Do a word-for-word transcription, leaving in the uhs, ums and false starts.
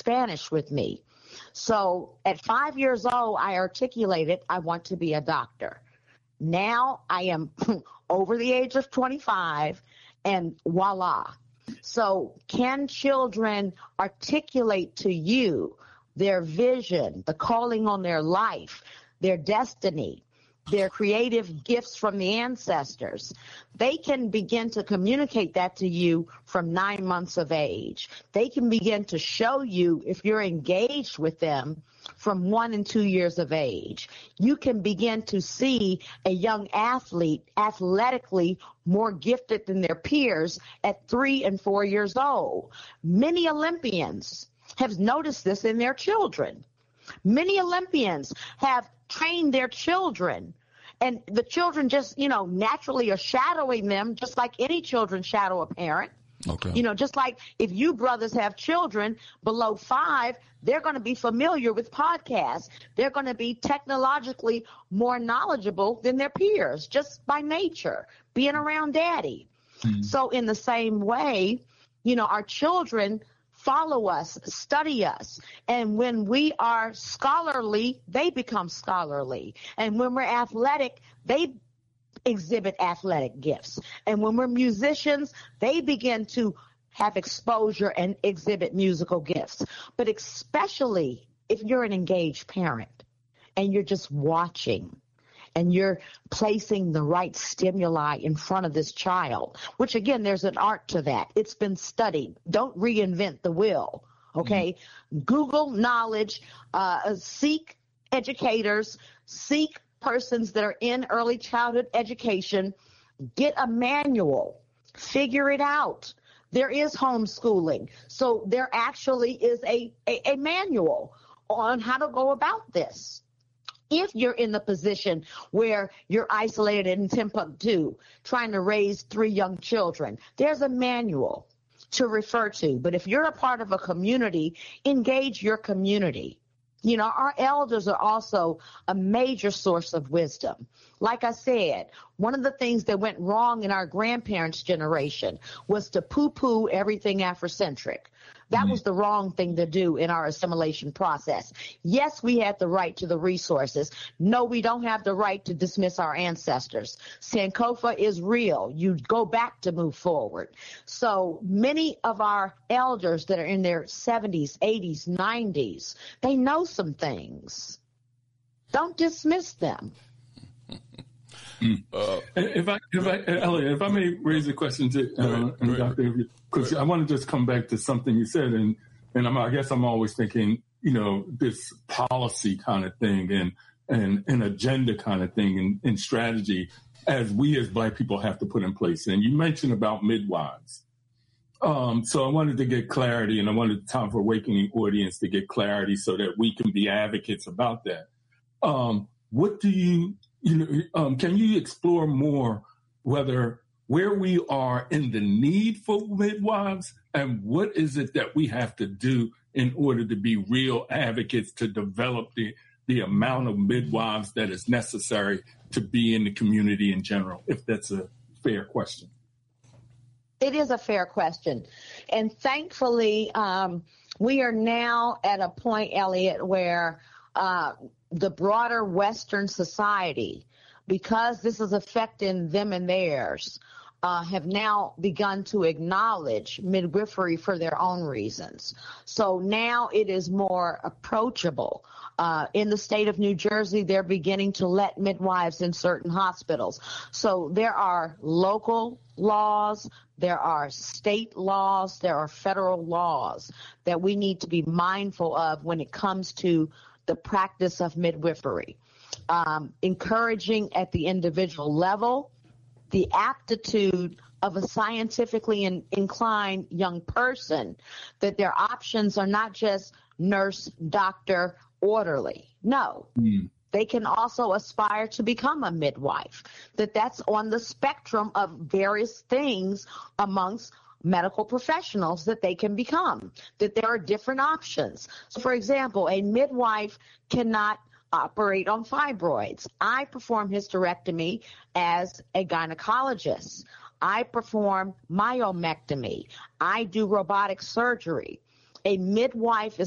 Spanish with me. So at five years old, I articulated, I want to be a doctor. Now I am over the age of twenty-five, and voila. So can children articulate to you their vision, the calling on their life, their destiny, their creative gifts from the ancestors? They can begin to communicate that to you from nine months of age. They can begin to show you, if you're engaged with them, from one and two years of age. You can begin to see a young athlete athletically more gifted than their peers at three and four years old. Many Olympians have noticed this in their children. Many Olympians have trained their children, and the children just, you know, naturally are shadowing them, just like any children shadow a parent. Okay. You know, just like if you brothers have children below five, they're going to be familiar with podcasts. They're going to be technologically more knowledgeable than their peers, just by nature, being around daddy. Mm-hmm. So in the same way, you know, our children follow us, study us. And when we are scholarly, they become scholarly. And when we're athletic, they exhibit athletic gifts. And when we're musicians, they begin to have exposure and exhibit musical gifts. But especially if you're an engaged parent and you're just watching and you're placing the right stimuli in front of this child, which again, there's an art to that. It's been studied. Don't reinvent the wheel. Okay. Mm-hmm. Google knowledge, uh, seek educators, seek persons that are in early childhood education, get a manual, figure it out. There is homeschooling. So there actually is a, a, a manual on how to go about this. If you're in the position where you're isolated in Timbuktu, trying to raise three young children, there's a manual to refer to. But if you're a part of a community, engage your community. You know, our elders are also a major source of wisdom. Like I said, one of the things that went wrong in our grandparents' generation was to poo-poo everything Afrocentric. That mm-hmm. was the wrong thing to do in our assimilation process. Yes, we had the right to the resources. No, we don't have the right to dismiss our ancestors. Sankofa is real. You go back to move forward. So many of our elders that are in their seventies, eighties, nineties, they know some things. Don't dismiss them. Uh, if I, if I, Elliot, if I may raise a question to uh, right, right, Doctor because right. I want to just come back to something you said, and and I'm, I guess I'm always thinking, you know, this policy kind of thing and and an agenda kind of thing and, and strategy as we as Black people have to put in place. And you mentioned about midwives. Um, so I wanted to get clarity, and I wanted the Time for Awakening audience to get clarity so that we can be advocates about that. Um, what do you You know, um, can you explore more whether where we are in the need for midwives and what is it that we have to do in order to be real advocates to develop the, the amount of midwives that is necessary to be in the community in general, if that's a fair question? It is a fair question. And thankfully, um, we are now at a point, Elliot, where uh, the broader Western society, because this is affecting them and theirs, uh, have now begun to acknowledge midwifery for their own reasons. So now it is more approachable. Uh, in the state of New Jersey, they're beginning to let midwives in certain hospitals. So there are local laws, there are state laws, there are federal laws that we need to be mindful of when it comes to the practice of midwifery. Um, encouraging at the individual level the aptitude of a scientifically in, inclined young person, that their options are not just nurse, doctor, orderly. No, mm. They can also aspire to become a midwife, that that's on the spectrum of various things amongst medical professionals that they can become, that there are different options. So, for example, a midwife cannot operate on fibroids. I perform hysterectomy as a gynecologist. I perform myomectomy. I do robotic surgery. A midwife is